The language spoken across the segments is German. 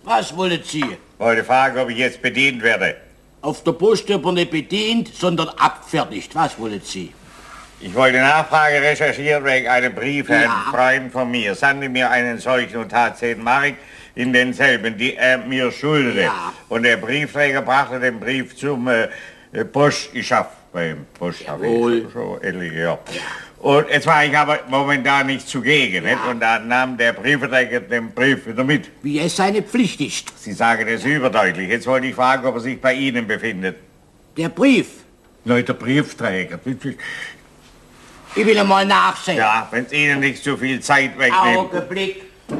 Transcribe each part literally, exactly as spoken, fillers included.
Was wollen Sie? Wollte fragen, ob ich jetzt bedient werde. Auf der Post aber nicht bedient, sondern abfertigt. Was wollen Sie? Ich wollte Nachfrage recherchieren wegen einem Brief, Ja. Herrn Freund von mir. Sandte mir einen solchen und tat zehn Mark in denselben, die er mir schuldete. Ja. Und der Briefträger brachte den Brief zum äh, Post. Ich schaff beim Post. Jawohl. So etliche, ja. Und jetzt war ich aber momentan nicht zugegen. Nicht? Und dann nahm der Briefträger den Brief wieder mit. Wie es seine Pflicht ist. Sie sagen das überdeutlich. Jetzt wollte ich fragen, ob er sich bei Ihnen befindet. Der Brief. Nein, der Briefträger. Ich will einmal nachsehen. Ja, wenn es Ihnen nicht zu viel Zeit wegnimmt. Augenblick.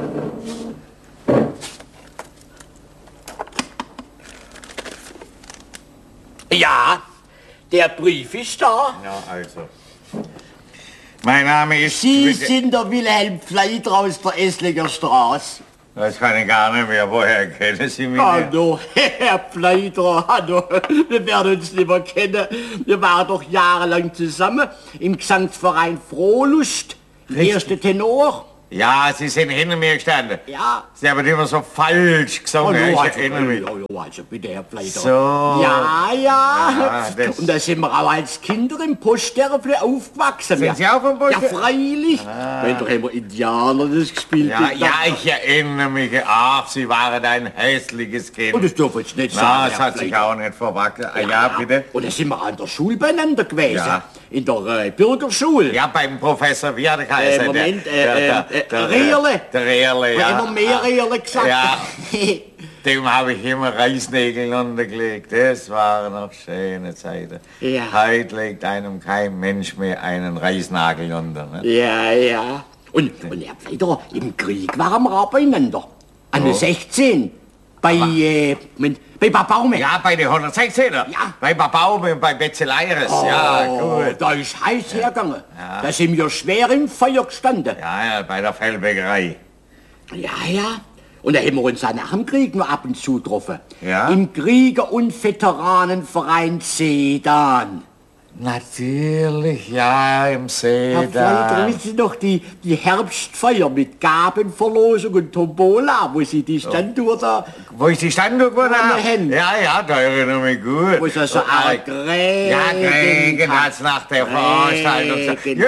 Ja, der Brief ist da. Ja, also. Mein Name ist... Sie sind der Wilhelm Pfleider aus der Esslinger Straße. Das kann ich gar nicht mehr. Woher kennen Sie mich? Hallo, Herr Pfleider, hallo. Wir werden uns nicht mehr kennen. Wir waren doch jahrelang zusammen im Gesangsverein Frohlust. Der erste Tenor. Ja, Sie sind hinter mir gestanden. Ja. Sie haben immer so falsch gesungen. Hallo, ich also, erinnere mich. also, also bitte, Herr Pfleider. So. Ja, ja. Ja, das- Und da sind wir auch als Kinder im Poststernfle aufgewachsen. Sind Sie auch vom Ja, Poststern- freilich. Wenn doch immer Indianer das gespielt Ja, haben. ja, ich erinnere mich. Ach, Sie waren ein hässliches Kind. Und das dürfen Sie nicht Na, sagen, das Herr hat sich Pfleider. auch nicht verwachsen. Ah, ja, bitte. Und da sind wir an der Schule beieinander gewesen. Ja. In der äh, Bürgerschule. Ja, beim Professor, wie hat er Äh, geheißen? Moment, Der- äh, der- äh, der- Rehlerle. Der Rehlerle, Ja. ja. Immer mehr Rehle gesagt. Ja. Dem habe ich immer Reisnägel untergelegt. Das waren noch schöne Zeiten. Ja. Heute legt einem kein Mensch mehr einen Reisnagel unter. Ne? Ja, ja. Und, und Herr Pfleider, im Krieg waren wir auch beieinander. An der sechzehn. Bei, äh, mit, bei Babaume. Ja, bei den hundertsechzehner. Ja. Bei Babaume und bei Betzeleires. Oh, Ja, gut. da ist heiß hergegangen. Da sind wir schwer im Feuer gestanden. Ja, ja, bei der Fellbäckerei. Ja, ja. Und da haben wir uns auch nach dem Krieg noch ab und zu getroffen. Ja? Im Krieger- und Veteranenverein Sedan. Natürlich, ja, im See Herr Pfleider, wissen Sie noch die, die Herbstfeier mit Gabenverlosung und Tombola, wo Sie die Standuhr da, Wo ich die Standuhr gewonnen Ja, habe? Hen. Ja, ja, da erinnere ich mich gut. wo es so Und, arg äh, Ja, Regen hat's nach der Veranstaltung. gesagt. Regen. Jö.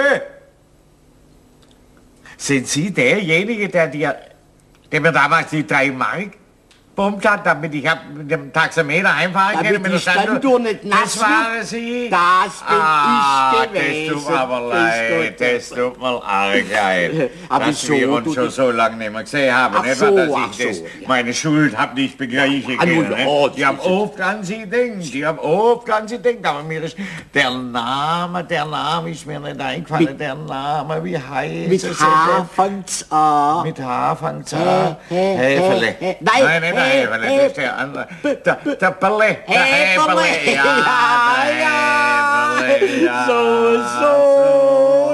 Sind Sie derjenige, der dir, der mir damals die drei Mark pumpt hat, damit ich hab mit dem Taxameter einfahren kann? Damit mit die Standuhr nicht nass Das wird? waren Sie? Das bin ah, ich gewesen. Das tut mir aber Das leid, tut- das tut mir arg leid, Aber dass so, wir uns du- schon so lange nicht mehr gesehen haben. Ach nicht so, wahr, dass ach ich das, so, ja. meine Schuld hab nicht begleichen Ah, nun, können. ja, ne? das Die haben ist- oft an Sie gedacht, die haben oft an Sie gedacht, aber mir ist der Name, der Name ist mir nicht eingefallen, Mit- der Name, wie heißt Mit es? H fängt's an. Mit H fängt's an. Hä, hä, Häfele. hä, hä. Nein, Nein, nicht der hä, Häfele, hä. das ist der andere. Der, der Belle, der Häferle. Häfele. Ja, der ja. Häferle, ja. So, so,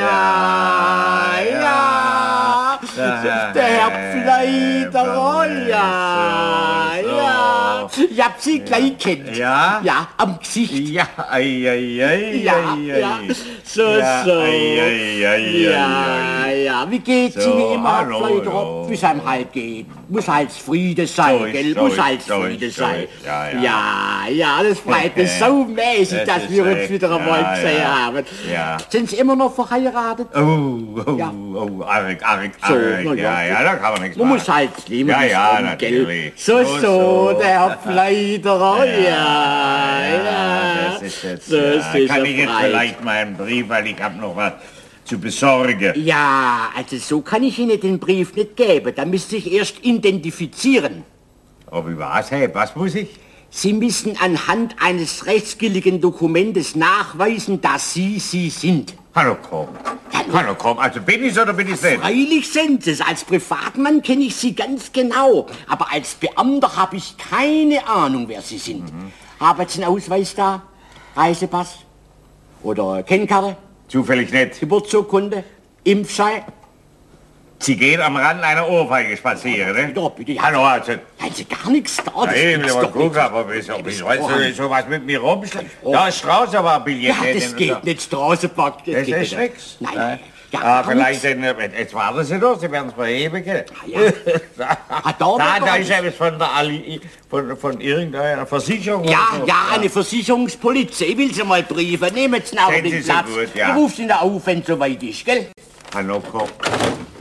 ja, ja. Der Der Herr Pfleider, oh, ja, So, so. ja. Ich hab Sie gleich kennt. Ja? Ja, am Gesicht. Ja, ei, ei, ei, Ja, ei, ja. ei. So, Ja, so. ei, ei, ei, Ja, ei, ja. Wie geht's So, Ihnen immer, hallo, Pfleider? hallo. Wie es einem halt geht. Muss halt Friede sein, So ist, gell? so Muss ist, halt so Friede ist, so sein. ist. Ja, ja. ja, ja, das freut mich so mäßig, Das dass ist wir uns echt, wieder einmal ja, gesehen ja. haben. Ja. Sind Sie immer noch verheiratet? Oh, oh, Ja. oh, arg, arg, So, arg. na ja. Ja, ja, da kann man nichts Man machen. muss halt nehmen, Ja, wie's ja, kommt, gell? natürlich. So, So, so, so. der Herr Pfleider, ja, ja. Das ist jetzt, So ja. ist es Kann ich jetzt erfreut. vielleicht meinen Brief, weil ich habe noch was zu besorgen. Ja, also so kann ich Ihnen den Brief nicht geben. Da müssen Sie sich erst identifizieren. Ob ich was habe? Was muss ich? Sie müssen anhand eines rechtsgültigen Dokumentes nachweisen, dass Sie Sie sind. Hallo, komm. Hallo, komm. Also bin ich's oder bin ich's nicht? Freilich sind Sie es. Als Privatmann kenne ich Sie ganz genau. Aber als Beamter habe ich keine Ahnung, wer Sie sind. Mhm. Haben Sie einen Ausweis da? Reisepass? Oder Kennkarte? Zufällig nicht. Geburtsurkunde? Impfschein? Sie gehen am Rand einer Ohrfeige spazieren, ne? Ja, bitte. Ja. Hallo, also. Haben Sie gar nichts da? Das Ja, ich will gibt's mal doch gucken, nicht. aber wieso, wieso weißt Oh. du so was mit mir rumschlägt? Da ist Straße aber ein Billett. Ja, das geht nicht. Straßenpark. Das geht ist nicht. nix. Nein. Nein. Ja, Ah, gut. vielleicht ein, jetzt warten Sie doch, Sie werden es verhebigen. Ja. Ah, da da, wird da doch- ist etwas von der Ali, von, von irgendeiner Versicherung. Ja, oder so. ja, eine Versicherungspolizei. Ich will sie mal briefen. Nehmen Sie noch Sehen den Sie so Platz. gut, ja. Ich ruf Sie da auf, wenn es soweit ist, gell? Hanoko.